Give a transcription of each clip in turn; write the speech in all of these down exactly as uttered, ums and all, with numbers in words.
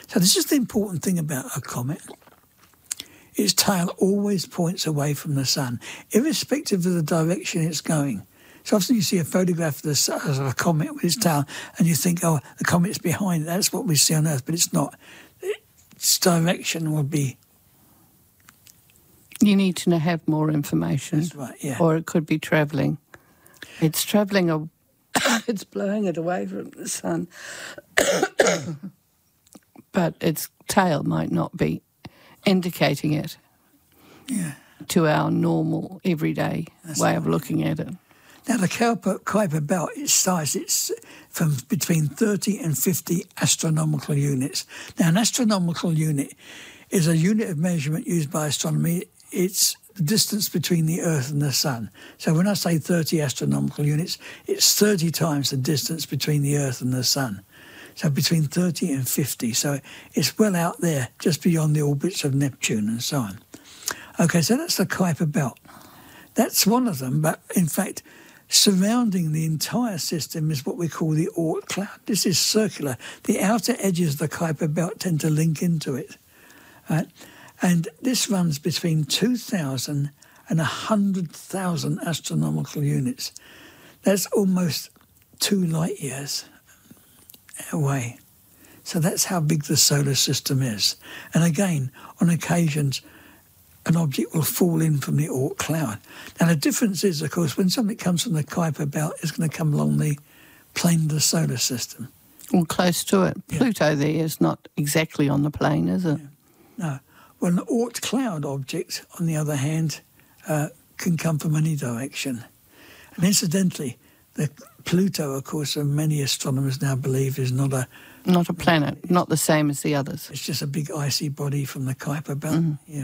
So this is the important thing about a comet. Its tail always points away from the sun, irrespective of the direction it's going. So often you see a photograph of, the, of a comet with its tail and you think, oh, the comet's behind it. That's what we see on Earth, but it's not. Its direction will be... You need to have more information. That's right, yeah. Or it could be travelling. It's travelling, a, it's blowing it away from the sun. But its tail might not be indicating it yeah. to our normal, everyday That's way right. of looking at it. Now, the Kuiper, Kuiper belt, its size, it's from between thirty and fifty astronomical units. Now, an astronomical unit is a unit of measurement used by astronomy. It's the distance between the Earth and the Sun. So when I say thirty astronomical units, it's thirty times the distance between the Earth and the Sun. So between thirty and fifty. So it's well out there, just beyond the orbits of Neptune and so on. OK, so that's the Kuiper belt. That's one of them, but in fact, surrounding the entire system is what we call the Oort cloud. This is circular. The outer edges of the Kuiper belt tend to link into it. Right? And this runs between two thousand and one hundred thousand astronomical units. That's almost two light years away. So that's how big the solar system is. And again, on occasions, an object will fall in from the Oort cloud. Now, the difference is, of course, when something comes from the Kuiper belt, it's going to come along the plane of the solar system. Or close to it. Yeah. Pluto there is not exactly on the plane, is it? Yeah. No. Well, an Oort cloud object, on the other hand, uh, can come from any direction. And incidentally, the Pluto, of course, and many astronomers now believe is not a... Not a planet, not the same as the others. It's just a big icy body from the Kuiper belt. Mm. Yeah.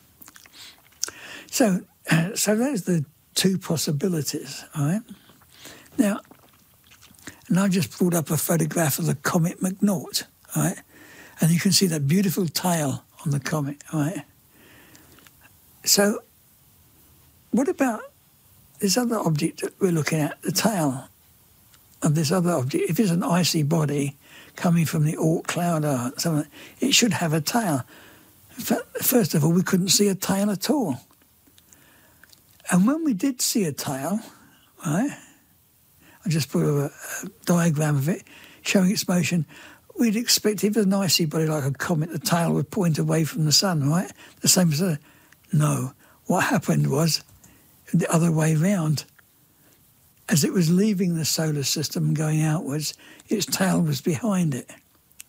So, uh, so there's the two possibilities, all right? Now, and I've just brought up a photograph of the comet McNaught, all right? And you can see that beautiful tail on the comet, all right? So, what about this other object that we're looking at, the tail of this other object? If it's an icy body coming from the Oort cloud or something, it should have a tail. In fact, first of all, we couldn't see a tail at all. And when we did see a tail, right, I just put a, a diagram of it showing its motion. We'd expect if it was an icy body like a comet, the tail would point away from the sun, right? The same as a... No. What happened was the other way round. As it was leaving the solar system and going outwards, its tail was behind it.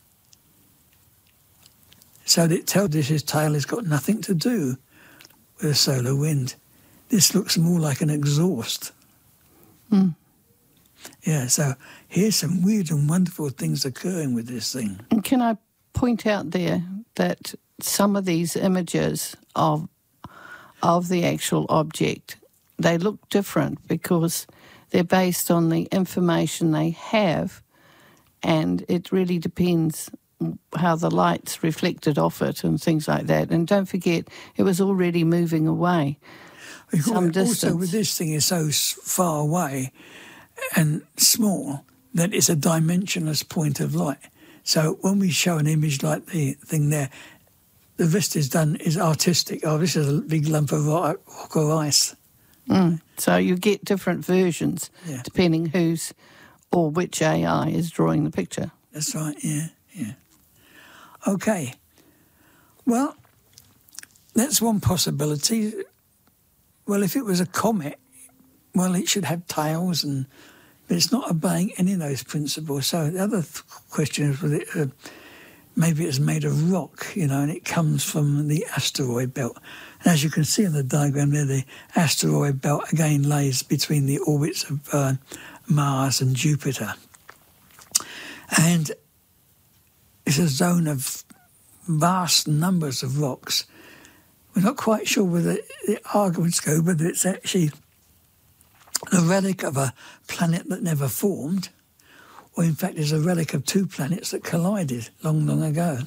So it tells us his tail has got nothing to do with the solar wind. This looks more like an exhaust. Mm. Yeah, so here's some weird and wonderful things occurring with this thing. And can I point out there that some of these images of of the actual object, they look different because they're based on the information they have, and it really depends how the light's reflected off it and things like that. And don't forget, it was already moving away some distance. Also, with this thing is so far away and small that it's a dimensionless point of light. So when we show an image like the thing there, the rest is done is artistic. Oh, this is a big lump of rock, rock or ice. Mm. So you get different versions yeah. depending who's or which A I is drawing the picture. That's right, yeah, yeah. Okay. Well, that's one possibility. Well, if it was a comet, well, it should have tails, and but it's not obeying any of those principles. So the other th- question is, whether it, uh, maybe it's made of rock, you know, and it comes from the asteroid belt. And as you can see in the diagram there, the asteroid belt again lays between the orbits of uh, Mars and Jupiter. And it's a zone of vast numbers of rocks. We're not quite sure whether the arguments go, whether it's actually a relic of a planet that never formed, or in fact is a relic of two planets that collided long, long ago.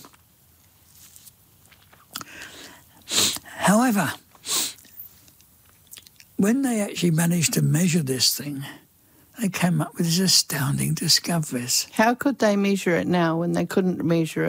However, when they actually managed to measure this thing, they came up with these astounding discoveries. How could they measure it now when they couldn't measure